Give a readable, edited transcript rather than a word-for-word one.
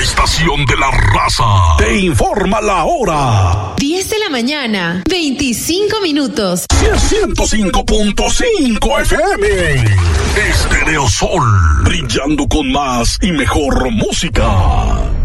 estación de la raza, te informa la hora. 10 de la mañana, 25 minutos. 105.5 FM. Estéreo Sol, brillando con más y mejor música.